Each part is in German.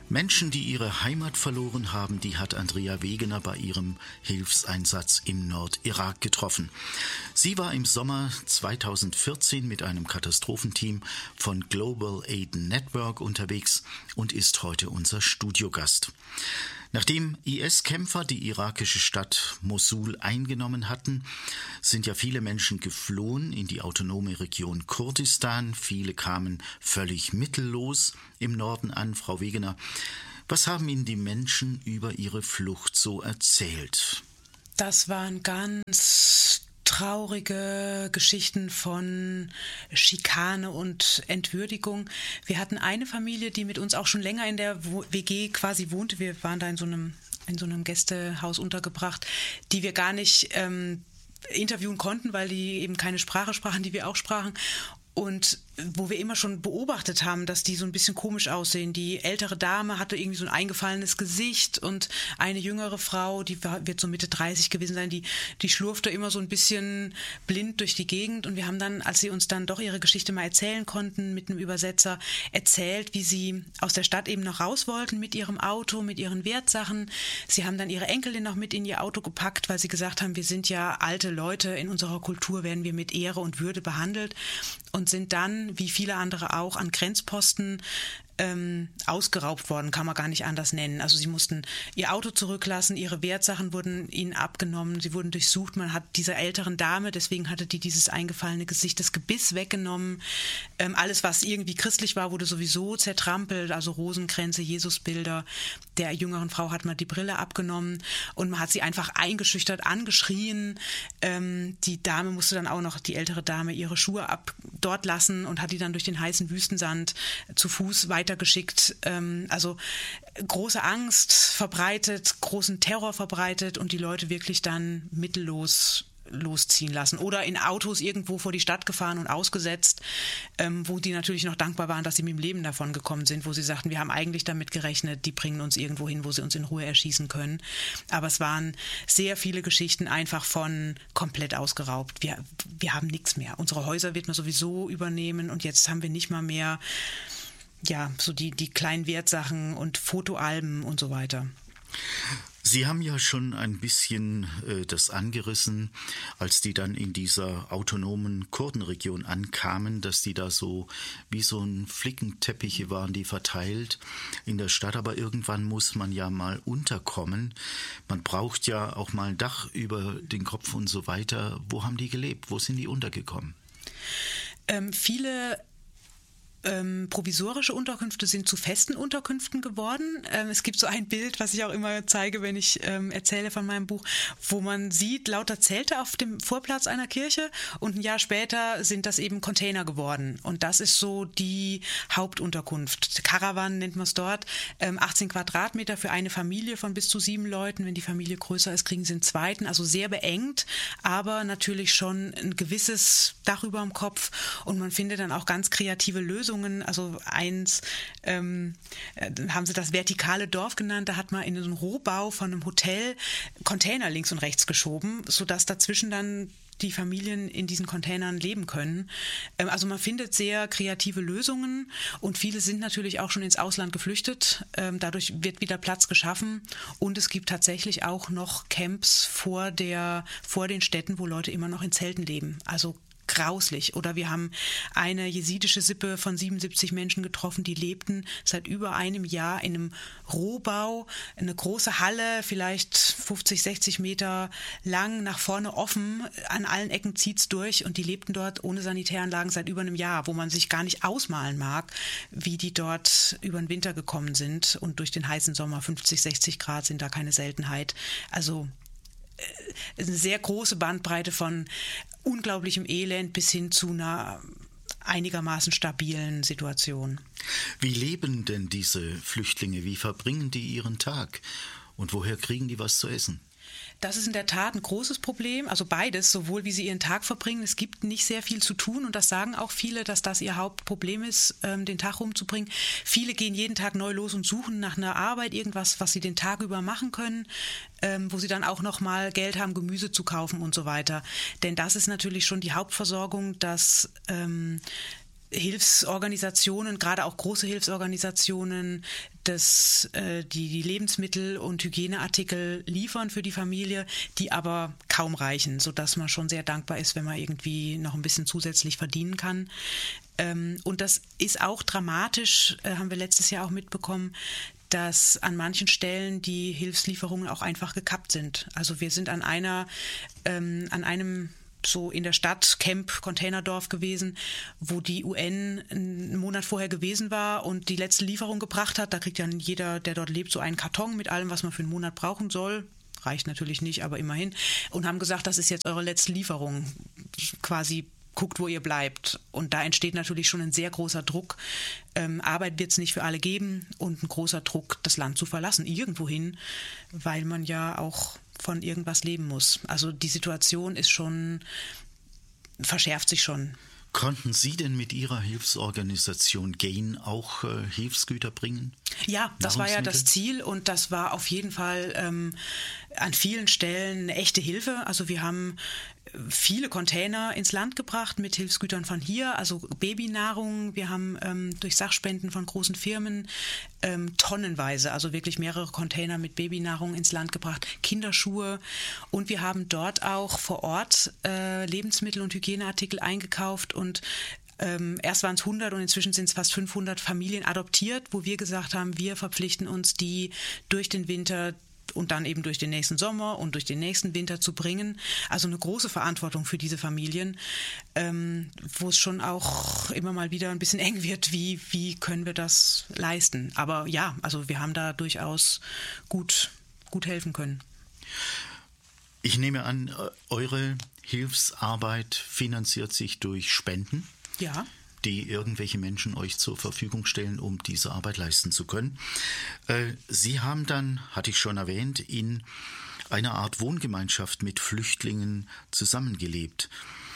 Menschen, die ihre Heimat verloren haben, die hat Andrea Wegener bei ihrem Hilfseinsatz im Nordirak getroffen. Sie war im Sommer 2014 mit einem Katastrophenteam von Global Aid Network unterwegs und ist heute unser Studiogast. Nachdem IS-Kämpfer die irakische Stadt Mosul eingenommen hatten, sind ja viele Menschen geflohen in die autonome Region Kurdistan. Viele kamen völlig mittellos im Norden an. Frau Wegener, was haben Ihnen die Menschen über ihre Flucht so erzählt? Das waren ganz traurige Geschichten von Schikane und Entwürdigung. Wir hatten eine Familie, die mit uns auch schon länger in der WG quasi wohnte. Wir waren da in so einem Gästehaus untergebracht, die wir gar nicht interviewen konnten, weil die eben keine Sprache sprachen, die wir auch sprachen. Und wo wir immer schon beobachtet haben, dass die so ein bisschen komisch aussehen. Die ältere Dame hatte irgendwie so ein eingefallenes Gesicht und eine jüngere Frau, wird so Mitte 30 gewesen sein, die schlurfte immer so ein bisschen blind durch die Gegend. Und wir haben dann, als sie uns dann doch ihre Geschichte mal erzählen konnten, mit einem Übersetzer erzählt, wie sie aus der Stadt eben noch raus wollten mit ihrem Auto, mit ihren Wertsachen. Sie haben dann ihre Enkelin noch mit in ihr Auto gepackt, weil sie gesagt haben, wir sind ja alte Leute, in unserer Kultur werden wir mit Ehre und Würde behandelt, und sind dann, wie viele andere auch, an Grenzposten ausgeraubt worden, kann man gar nicht anders nennen. Also sie mussten ihr Auto zurücklassen, ihre Wertsachen wurden ihnen abgenommen, sie wurden durchsucht, man hat dieser älteren Dame, deswegen hatte die dieses eingefallene Gesicht, das Gebiss weggenommen. Alles, was irgendwie christlich war, wurde sowieso zertrampelt, also Rosenkränze, Jesusbilder. Der jüngeren Frau hat man die Brille abgenommen und man hat sie einfach eingeschüchtert, angeschrien. Die Dame musste dann auch noch, die ältere Dame, ihre Schuhe dort lassen und hat die dann durch den heißen Wüstensand zu Fuß weitergeschickt. Also große Angst verbreitet, großen Terror verbreitet und die Leute wirklich dann mittellos losziehen lassen oder in Autos irgendwo vor die Stadt gefahren und ausgesetzt, wo die natürlich noch dankbar waren, dass sie mit dem Leben davon gekommen sind, wo sie sagten, wir haben eigentlich damit gerechnet, die bringen uns irgendwo hin, wo sie uns in Ruhe erschießen können. Aber es waren sehr viele Geschichten einfach von komplett ausgeraubt. Wir haben nichts mehr. Unsere Häuser wird man sowieso übernehmen und jetzt haben wir nicht mal mehr so die kleinen Wertsachen und Fotoalben und so weiter. Sie haben ja schon ein bisschen das angerissen, als die dann in dieser autonomen Kurdenregion ankamen, dass die da so wie so ein Flickenteppiche waren, die verteilt in der Stadt. Aber irgendwann muss man ja mal unterkommen. Man braucht ja auch mal ein Dach über den Kopf und so weiter. Wo haben die gelebt? Wo sind die untergekommen? Viele provisorische Unterkünfte sind zu festen Unterkünften geworden. Es gibt so ein Bild, was ich auch immer zeige, wenn ich erzähle von meinem Buch, wo man sieht lauter Zelte auf dem Vorplatz einer Kirche und ein Jahr später sind das eben Container geworden. Und das ist so die Hauptunterkunft. Caravan nennt man es dort. 18 Quadratmeter für eine Familie von bis zu 7 Leuten. Wenn die Familie größer ist, kriegen sie einen zweiten. Also sehr beengt, aber natürlich schon ein gewisses Dach über dem Kopf. Und man findet dann auch ganz kreative Lösungen. Also haben sie das vertikale Dorf genannt, da hat man in einen Rohbau von einem Hotel Container links und rechts geschoben, sodass dazwischen dann die Familien in diesen Containern leben können. Also man findet sehr kreative Lösungen und viele sind natürlich auch schon ins Ausland geflüchtet. Dadurch wird wieder Platz geschaffen und es gibt tatsächlich auch noch Camps vor den Städten, wo Leute immer noch in Zelten leben. Also grauslich. Oder wir haben eine jesidische Sippe von 77 Menschen getroffen, die lebten seit über einem Jahr in einem Rohbau, eine große Halle, vielleicht 50, 60 Meter lang, nach vorne offen, an allen Ecken zieht's durch und die lebten dort ohne Sanitäranlagen seit über einem Jahr, wo man sich gar nicht ausmalen mag, wie die dort über den Winter gekommen sind und durch den heißen Sommer 50, 60 Grad sind da keine Seltenheit. Also eine sehr große Bandbreite von unglaublichem Elend bis hin zu einer einigermaßen stabilen Situation. Wie leben denn diese Flüchtlinge? Wie verbringen die ihren Tag? Und woher kriegen die was zu essen? Das ist in der Tat ein großes Problem, also beides, sowohl wie sie ihren Tag verbringen. Es gibt nicht sehr viel zu tun und das sagen auch viele, dass das ihr Hauptproblem ist, den Tag rumzubringen. Viele gehen jeden Tag neu los und suchen nach einer Arbeit, irgendwas, was sie den Tag über machen können, wo sie dann auch noch mal Geld haben, Gemüse zu kaufen und so weiter. Denn das ist natürlich schon die Hauptversorgung, dass Hilfsorganisationen, gerade auch große Hilfsorganisationen, die Lebensmittel und Hygieneartikel liefern für die Familie, die aber kaum reichen, sodass man schon sehr dankbar ist, wenn man irgendwie noch ein bisschen zusätzlich verdienen kann. Und das ist auch dramatisch, haben wir letztes Jahr auch mitbekommen, dass an manchen Stellen die Hilfslieferungen auch einfach gekappt sind. Also wir sind an einem so in der Stadt Camp Containerdorf gewesen, wo die UN einen Monat vorher gewesen war und die letzte Lieferung gebracht hat. Da kriegt ja jeder, der dort lebt, so einen Karton mit allem, was man für einen Monat brauchen soll. Reicht natürlich nicht, aber immerhin. Und haben gesagt, das ist jetzt eure letzte Lieferung. Quasi guckt, wo ihr bleibt. Und da entsteht natürlich schon ein sehr großer Druck. Arbeit wird es nicht für alle geben und ein großer Druck, das Land zu verlassen, irgendwohin, weil man ja auch von irgendwas leben muss. Also die Situation ist schon, verschärft sich schon. Konnten Sie denn mit Ihrer Hilfsorganisation GAIN auch Hilfsgüter bringen? Ja, das war ja das Ziel und das war auf jeden Fall an vielen Stellen eine echte Hilfe. Also wir haben viele Container ins Land gebracht mit Hilfsgütern von hier, also Babynahrung. Wir haben durch Sachspenden von großen Firmen tonnenweise, also wirklich mehrere Container mit Babynahrung ins Land gebracht, Kinderschuhe, und wir haben dort auch vor Ort Lebensmittel und Hygieneartikel eingekauft und erst waren es 100 und inzwischen sind es fast 500 Familien adoptiert, wo wir gesagt haben, wir verpflichten uns, die durch den Winter und dann eben durch den nächsten Sommer und durch den nächsten Winter zu bringen. Also eine große Verantwortung für diese Familien, wo es schon auch immer mal wieder ein bisschen eng wird, wie können wir das leisten. Aber ja, also wir haben da durchaus gut helfen können. Ich nehme an, eure Hilfsarbeit finanziert sich durch Spenden? Ja. Die irgendwelche Menschen euch zur Verfügung stellen, um diese Arbeit leisten zu können. Sie haben dann, hatte ich schon erwähnt, in einer Art Wohngemeinschaft mit Flüchtlingen zusammengelebt.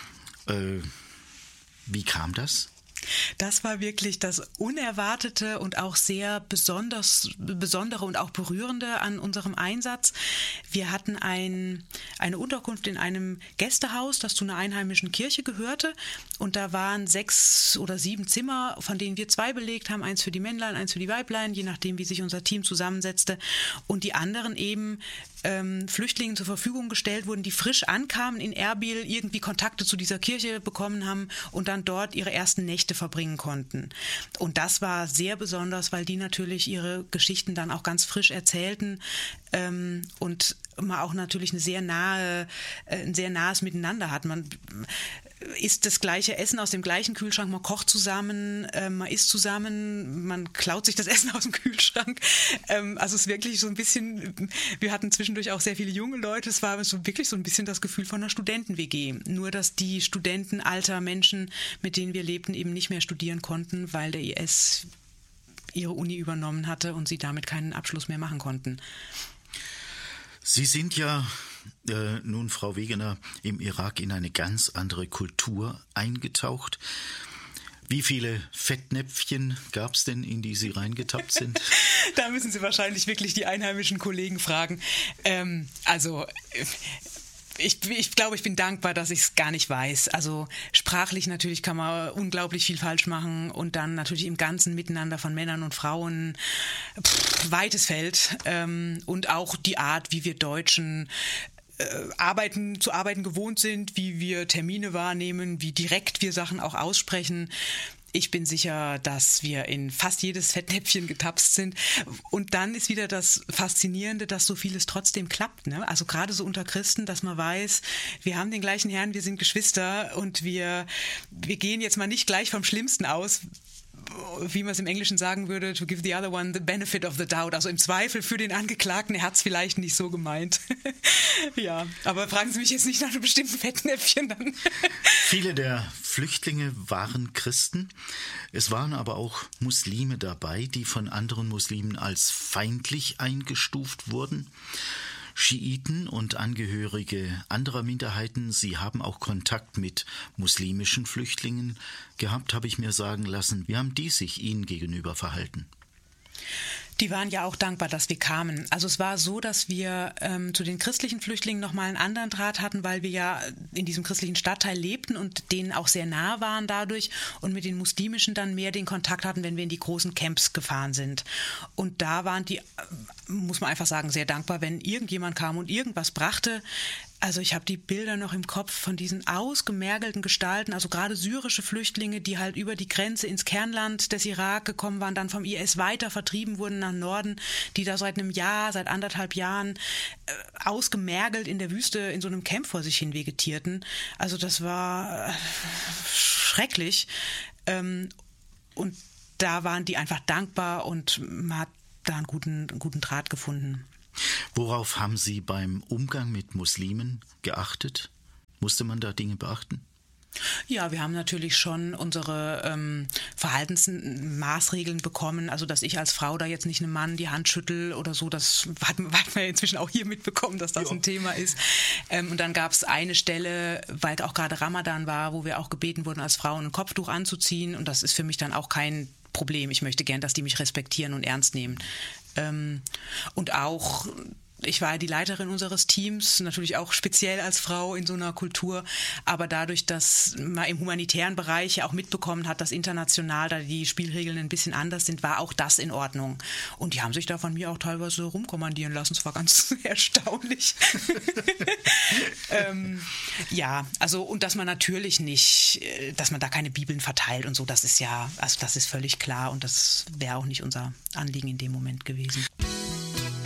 Wie kam das? Das war wirklich das Unerwartete und auch sehr Besondere und auch Berührende an unserem Einsatz. Wir hatten eine Unterkunft in einem Gästehaus, das zu einer einheimischen Kirche gehörte. Und da waren 6 oder 7 Zimmer, von denen wir 2 belegt haben. Eins für die Männlein, eins für die Weiblein, je nachdem, wie sich unser Team zusammensetzte. Und die anderen eben Flüchtlingen zur Verfügung gestellt wurden, die frisch ankamen in Erbil, irgendwie Kontakte zu dieser Kirche bekommen haben und dann dort ihre ersten Nächte verbringen konnten. Und das war sehr besonders, weil die natürlich ihre Geschichten dann auch ganz frisch erzählten und man auch natürlich ein sehr nahes Miteinander hat. Man isst das gleiche Essen aus dem gleichen Kühlschrank, man kocht zusammen, man isst zusammen, man klaut sich das Essen aus dem Kühlschrank. Also es ist wirklich so ein bisschen, wir hatten zwischendurch auch sehr viele junge Leute, es war so wirklich so ein bisschen das Gefühl von einer Studenten-WG. Nur, dass die Studentenalter Menschen, mit denen wir lebten, eben nicht mehr studieren konnten, weil der IS ihre Uni übernommen hatte und sie damit keinen Abschluss mehr machen konnten. Sie sind ja nun, Frau Wegener, im Irak in eine ganz andere Kultur eingetaucht. Wie viele Fettnäpfchen gab es denn, in die Sie reingetappt sind? Da müssen Sie wahrscheinlich wirklich die einheimischen Kollegen fragen. Ich glaube, ich bin dankbar, dass ich es gar nicht weiß. Also sprachlich natürlich kann man unglaublich viel falsch machen und dann natürlich im ganzen Miteinander von Männern und Frauen weites Feld. Und auch die Art, wie wir Deutschen zu arbeiten gewohnt sind, wie wir Termine wahrnehmen, wie direkt wir Sachen auch aussprechen. Ich bin sicher, dass wir in fast jedes Fettnäpfchen getapst sind. Und dann ist wieder das Faszinierende, dass so vieles trotzdem klappt. Ne? Also gerade so unter Christen, dass man weiß, wir haben den gleichen Herrn, wir sind Geschwister und wir gehen jetzt mal nicht gleich vom Schlimmsten aus, wie man es im Englischen sagen würde, to give the other one the benefit of the doubt. Also im Zweifel für den Angeklagten, er hat es vielleicht nicht so gemeint. Ja, aber fragen Sie mich jetzt nicht nach einem bestimmten Fettnäpfchen dann. Viele der Flüchtlinge waren Christen. Es waren aber auch Muslime dabei, die von anderen Muslimen als feindlich eingestuft wurden. Schiiten und Angehörige anderer Minderheiten, sie haben auch Kontakt mit muslimischen Flüchtlingen gehabt, habe ich mir sagen lassen. Wie haben die sich Ihnen gegenüber verhalten? Die waren ja auch dankbar, dass wir kamen. Also es war so, dass wir zu den christlichen Flüchtlingen nochmal einen anderen Draht hatten, weil wir ja in diesem christlichen Stadtteil lebten und denen auch sehr nah waren dadurch und mit den muslimischen dann mehr den Kontakt hatten, wenn wir in die großen Camps gefahren sind. Und da waren die, muss man einfach sagen, sehr dankbar, wenn irgendjemand kam und irgendwas brachte. Also ich habe die Bilder noch im Kopf von diesen ausgemergelten Gestalten, also gerade syrische Flüchtlinge, die halt über die Grenze ins Kernland des Irak gekommen waren, dann vom IS weiter vertrieben wurden nach Norden, die da seit einem Jahr, seit 1,5 Jahren ausgemergelt in der Wüste in so einem Camp vor sich hin vegetierten. Also das war schrecklich. Und da waren die einfach dankbar und man hat da einen guten Draht gefunden. Worauf haben Sie beim Umgang mit Muslimen geachtet? Musste man da Dinge beachten? Ja, wir haben natürlich schon unsere Verhaltensmaßregeln bekommen, also dass ich als Frau da jetzt nicht einem Mann die Hand schüttel oder so, das hat man ja inzwischen auch hier mitbekommen, dass das ein Thema ist. Und dann gab es eine Stelle, weil auch gerade Ramadan war, wo wir auch gebeten wurden, als Frauen ein Kopftuch anzuziehen, und das ist für mich dann auch kein Problem. Ich möchte gern, dass die mich respektieren und ernst nehmen. Und auch, ich war ja die Leiterin unseres Teams, natürlich auch speziell als Frau in so einer Kultur, aber dadurch, dass man im humanitären Bereich ja auch mitbekommen hat, dass international da die Spielregeln ein bisschen anders sind, war auch das in Ordnung. Und die haben sich da von mir auch teilweise rumkommandieren lassen, es war ganz erstaunlich. Ja, also, und dass man natürlich nicht, dass man da keine Bibeln verteilt und so, das ist ja, also das ist völlig klar und das wäre auch nicht unser Anliegen in dem Moment gewesen.